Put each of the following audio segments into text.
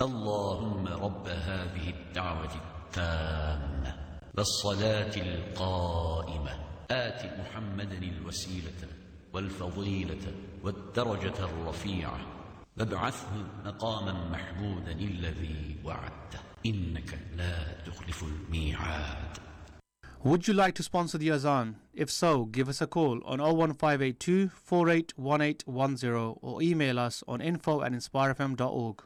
اللهم رب هذه الدعوة التامة والصلاة القائمة آت محمدا الوسيلة والفضيلة والدرجة الرفيعة وابعثه مقاما محمودا الذي وعدته إنك لا تخلف الميعاد. Would you like to sponsor the Azan? If so, give us a call on 01582 481810 or email us on info@inspirefm.org.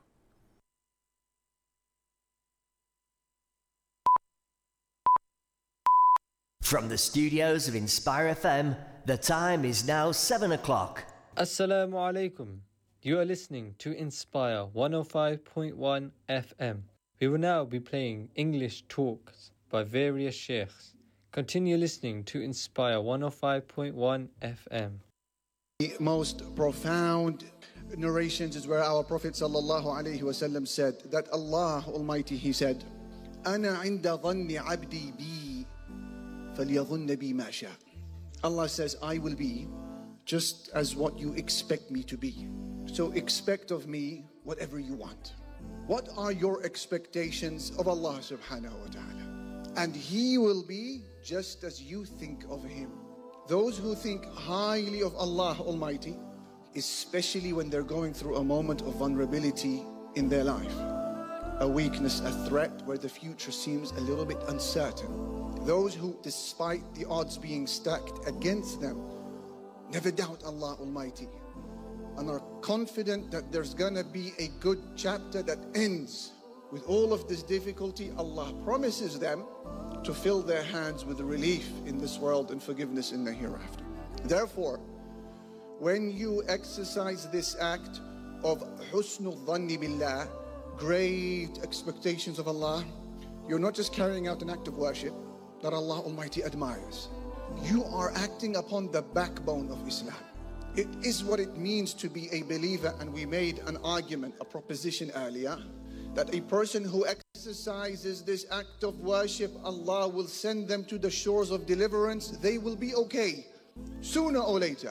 From the studios of Inspire FM, the time is now 7 o'clock. Assalamu alaikum. You are listening to Inspire 105.1 FM. We will now be playing English talks by various sheikhs. Continue listening to Inspire 105.1 FM. The most profound narrations is where our Prophet ﷺ said that Allah Almighty, He said, أَنَا عِنْدَ ظَنِّ عَبْدِي بِي فَلْيَظُنَّ بِي مَا شَاءَ. Allah says, I will be just as what you expect me to be. So expect of me whatever you want. What are your expectations of Allah subhanahu wa ta'ala? And He will be just as you think of Him. Those who think highly of Allah Almighty, especially when they're going through a moment of vulnerability in their life, a weakness, a threat where the future seems a little bit uncertain. Those who, despite the odds being stacked against them, never doubt Allah Almighty and are confident that there's gonna be a good chapter that ends with all of this difficulty. Allah promises them to fill their hands with relief in this world and forgiveness in the hereafter. Therefore, when you exercise this act of husnul dhanni billah, great expectations of Allah, you're not just carrying out an act of worship that Allah Almighty admires. You are acting upon the backbone of Islam. It is what it means to be a believer, and we made an argument, a proposition earlier, that a person who exercises this act of worship, Allah will send them to the shores of deliverance. They will be okay, sooner or later.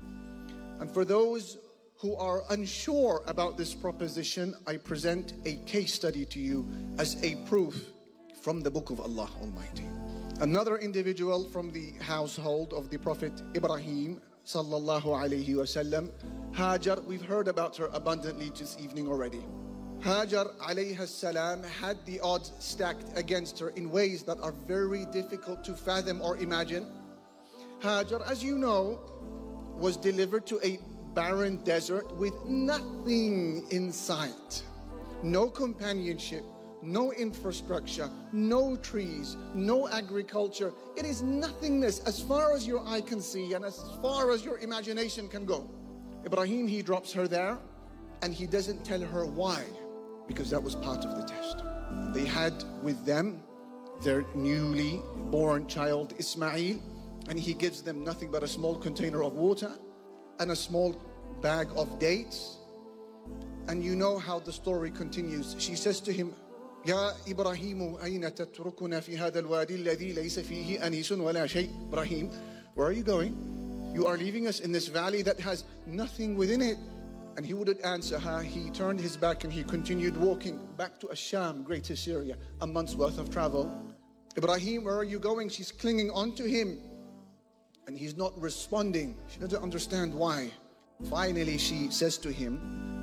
And for those who are unsure about this proposition, I present a case study to you as a proof from the book of Allah Almighty. Another individual from the household of the Prophet Ibrahim sallallahu alayhi wasallam, Hajar, we've heard about her abundantly this evening already. Hajar alayha salam had the odds stacked against her in ways that are very difficult to fathom or imagine. Hajar, as you know, was delivered to a barren desert with nothing in sight. No companionship, no infrastructure, no trees, no agriculture. It is nothingness as far as your eye can see and as far as your imagination can go. Ibrahim, he drops her there, and he doesn't tell her why, because that was part of the test. They had with them their newly born child Ismail, and he gives them nothing but a small container of water and a small bag of dates. And you know how the story continues. She says to him, يا إبراهيم أين تتركنا في هذا الوادي الذي ليس فيه أنيس ولا شيء. Ibrahim, where are you going? You are leaving us in this valley that has nothing within it. And he wouldn't answer her. He turned his back and he continued walking back to Asham, Greater Syria, a month's worth of travel. Ibrahim, where are you going? She's clinging onto him, and he's not responding. She doesn't understand why. Finally, she says to him,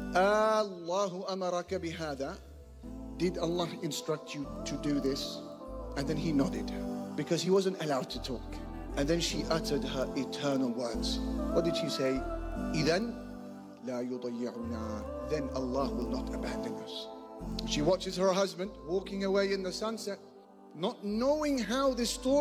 Allahu amaraka bihada. Did Allah instruct you to do this? And then he nodded, because he wasn't allowed to talk. And then she uttered her eternal words. What did she say? إِذَنْ لَا يُضَيِّعُنَا. Then Allah will not abandon us. She watches her husband walking away in the sunset, not knowing how this story